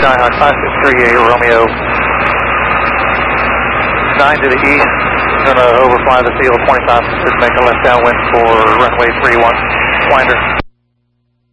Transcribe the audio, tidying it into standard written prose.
Skyhawk 5638 Romeo 9 to the east. Going to overfly the field 25 to make a left downwind for runway 31 Winder.